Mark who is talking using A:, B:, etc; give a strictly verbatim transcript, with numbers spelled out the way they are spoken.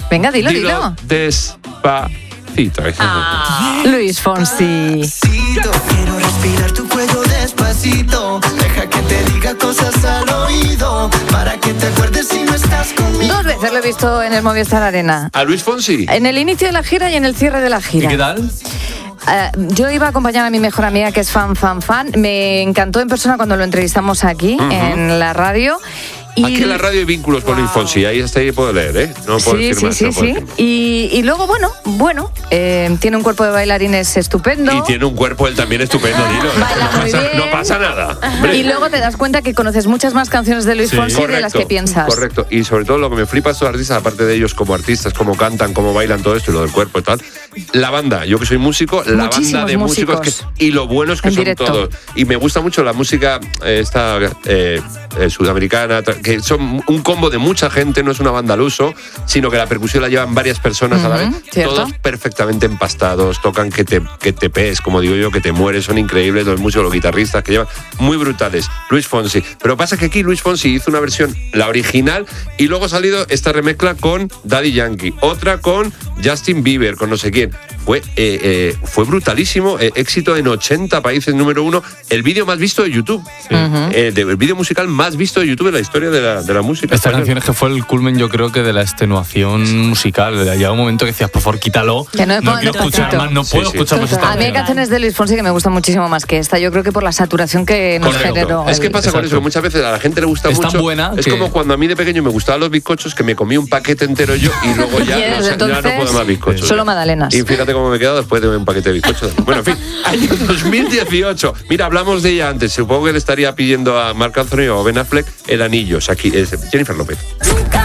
A: Venga, dilo,
B: dilo.
A: dilo.
B: Despacito.
A: Ah, Luis Fonsi.
C: Quiero respirar tu cuello despacito. Deja que te diga cosas al oído. Para que te acuerdes si no estás conmigo.
A: Dos veces lo he visto en el Movistar Arena.
B: ¿A Luis Fonsi?
A: En el inicio de la gira y en el cierre de la gira.
D: ¿Y qué tal?
A: Uh, yo iba a acompañar a mi mejor amiga que es fan, fan, fan. Me encantó en persona cuando lo entrevistamos aquí, uh-huh. en la radio. Y...
B: Aquí en la radio hay vínculos con wow. Luis Fonsi, ahí hasta ahí puedo leer, ¿eh? No puedo
A: sí,
B: decir
A: sí,
B: más.
A: Sí,
B: no
A: sí, sí. Y, y luego, bueno, bueno, eh, tiene un cuerpo de bailarines estupendo.
B: Y tiene un cuerpo él también estupendo, dilo.
A: Baila
B: no,
A: muy
B: pasa,
A: bien.
B: no pasa nada. Hombre.
A: Y luego te das cuenta que conoces muchas más canciones de Luis sí. Fonsi correcto, de las que piensas.
B: Correcto, y sobre todo lo que me flipa a estos artistas, aparte de ellos como artistas, cómo cantan, cómo bailan, todo esto y lo del cuerpo y tal, la banda, yo que soy músico, la
A: Muchísimos
B: banda de músicos, músicos que, y lo buenos que
A: en
B: son
A: directo.
B: todos. Y me gusta mucho la música eh, esta eh, eh, sudamericana, que son un combo de mucha gente, no es una banda al uso, sino que la percusión la llevan varias personas uh-huh, a la vez,
A: ¿cierto?
B: Todos perfectamente empastados, tocan que te, que te pees, como digo yo, que te mueres, son increíbles, los músicos, los guitarristas que llevan, muy brutales, Luis Fonsi. Pero pasa que aquí Luis Fonsi hizo una versión, la original, y luego ha salido esta remezcla con Daddy Yankee, otra con Justin Bieber, con no sé quién. Fue, eh, eh, fue brutalísimo, eh, éxito en ochenta países, número uno, el vídeo más visto de YouTube, sí. uh-huh. eh, de, el vídeo musical más visto de YouTube en la historia de la, de la música.
D: Esta canción es que fue el culmen, yo creo que de la extenuación musical. Llegaba un momento que decías, por favor, quítalo.
A: Que no,
D: no quiero escuchar más, no puedo sí, sí. escuchar más esta
A: A mí hay canciones de Luis Fonsi que me gustan muchísimo más que esta. Yo creo que por la saturación que nos
B: Correcto.
A: generó.
B: Es que pasa
D: Exacto.
B: con eso, muchas veces a la gente le gusta
D: es
B: mucho.
D: Tan buena
B: es
D: que...
B: como cuando a mí de pequeño me gustaban los bizcochos, que me comí un paquete entero yo y luego ya,
A: yes,
B: no,
A: entonces,
B: ya no puedo más bizcochos.
A: Solo magdalenas.
B: Y fíjate cómo me he quedado después de un paquete de bizcochos. Bueno, en fin, año dos mil dieciocho. Mira, hablamos de ella antes. Supongo que le estaría pidiendo a Marc Anthony o Ben Affleck el anillo. O sea, aquí es Jennifer López.
C: Nunca